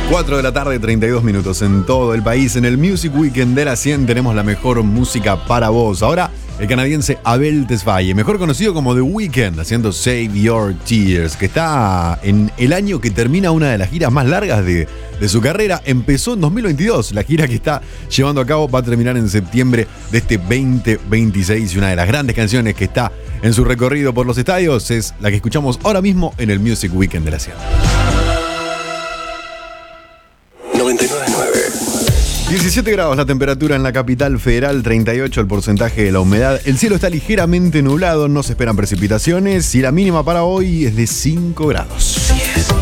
4 de la tarde, 32 minutos en todo el país. En el Music Weekend de la 100 tenemos la mejor música para vos. Ahora, el canadiense Abel Tesfaye, mejor conocido como The Weeknd, haciendo Save Your Tears, que está en el año que termina una de las giras más largas de su carrera. Empezó en 2022. La gira que está llevando a cabo va a terminar en septiembre de este 2026. Y una de las grandes canciones que está en su recorrido por los estadios es la que escuchamos ahora mismo en el Music Weekend de la 100. 17 grados la temperatura en la capital federal, 38 el porcentaje de la humedad. El cielo está ligeramente nublado, no se esperan precipitaciones y la mínima para hoy es de 5 grados.